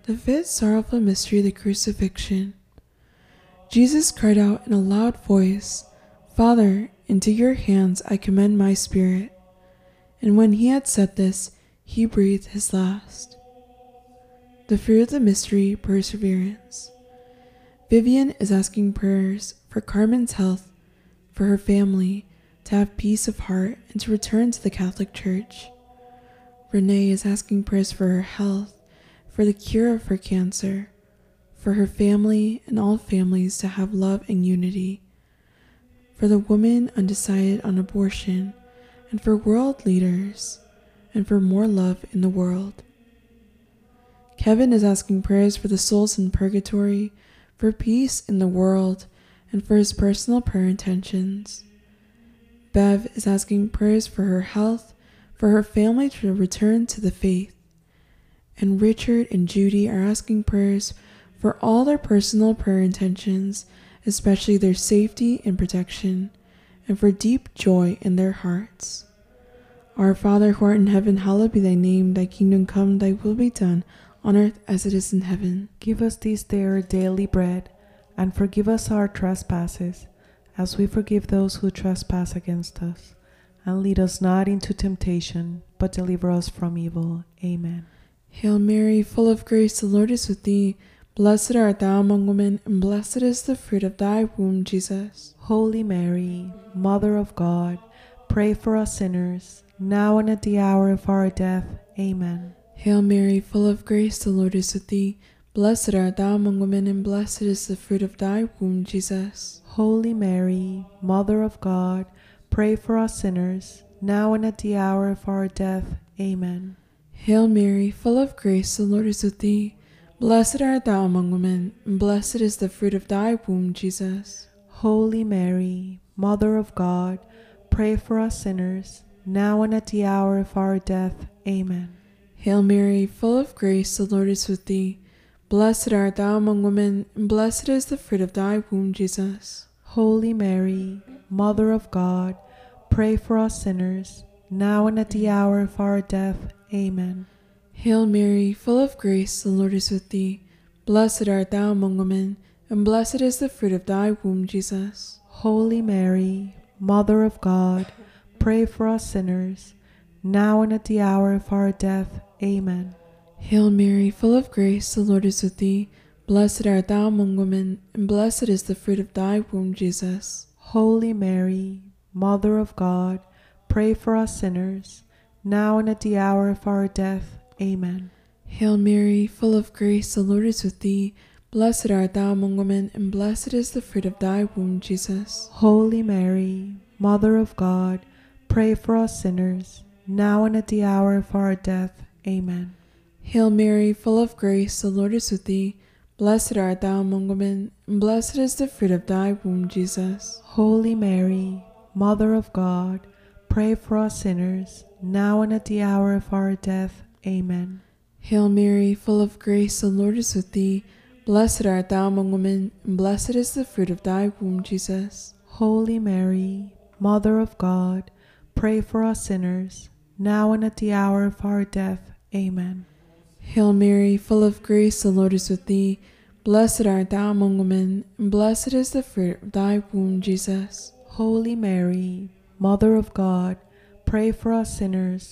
The fifth sorrowful mystery, the crucifixion. Jesus cried out in a loud voice, "Father, into your hands I commend my spirit." And when he had said this, he breathed his last. The fruit of the mystery, perseverance. Vivian is asking prayers for Carmen's health, for her family, to have peace of heart and to return to the Catholic Church. Renee is asking prayers for her health, for the cure of her cancer, for her family and all families to have love and unity, for the woman undecided on abortion, and for world leaders, and for more love in the world. Kevin is asking prayers for the souls in purgatory, for peace in the world, and for his personal prayer intentions. Bev is asking prayers for her health, for her family to return to the faith. And Richard and Judy are asking prayers for all their personal prayer intentions, especially their safety and protection, and for deep joy in their hearts. Our Father who art in heaven, hallowed be thy name. Thy kingdom come, thy will be done, on earth as it is in heaven. Give us this day our daily bread, and forgive us our trespasses, as we forgive those who trespass against us. And lead us not into temptation, but deliver us from evil. Amen. Hail Mary, full of grace, the Lord is with thee. Blessed art thou among women, and blessed is the fruit of thy womb, Jesus. Holy Mary, Mother of God, pray for us sinners, now and at the hour of our death. Amen. Hail Mary, full of grace, the Lord is with thee. Blessed art thou among women, and blessed is the fruit of thy womb, Jesus. Holy Mary, Mother of God, pray for us sinners, now and at the hour of our death. Amen. Hail Mary, full of grace, the Lord is with thee. Blessed art thou among women, and blessed is the fruit of thy womb, Jesus. Holy Mary, Mother of God, pray for us sinners, now and at the hour of our death. Amen. Hail Mary, full of grace, the Lord is with thee. Blessed art thou among women, and blessed is the fruit of thy womb, Jesus. Holy Mary, Mother of God, pray for us sinners, now and at the hour of our death. Amen. Hail Mary, full of grace, the Lord is with thee. Blessed art thou among women, and blessed is the fruit of thy womb, Jesus. Holy Mary, Mother of God, pray for us sinners, now and at the hour of our death. Amen. Hail Mary, full of grace, the Lord is with thee. Blessed art thou among women, and blessed is the fruit of thy womb, Jesus. Holy Mary, Mother of God, pray for us sinners, now and at the hour of our death. Amen. Hail Mary, full of grace, the Lord is with thee. Blessed art thou among women, and blessed is the fruit of thy womb, Jesus. Holy Mary, Mother of God, pray for us sinners, now and at the hour of our death. Amen. Hail Mary, full of grace, the Lord is with thee. Blessed art thou among women, and blessed is the fruit of thy womb, Jesus. Holy Mary, Mother of God, pray for us sinners, now and at the hour of our death. Amen. Hail Mary, full of grace, the Lord is with thee. Blessed art thou among women, and blessed is the fruit of thy womb, Jesus. Holy Mary, Mother of God, pray for us sinners, now and at the hour of our death. Amen. Hail Mary, full of grace, the Lord is with thee. Blessed art thou among women, and blessed is the fruit of thy womb, Jesus. Holy Mary, Mother of God, pray for us sinners,